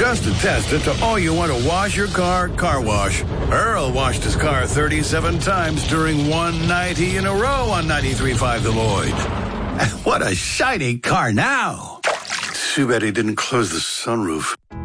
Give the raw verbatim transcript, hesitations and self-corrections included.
Just attest it to all you want to wash your car car wash. Earl washed his car thirty-seven times during one ninety in a row on ninety-three point five The Lloyd. And what a shiny car now. Too bad he didn't close the sunroof.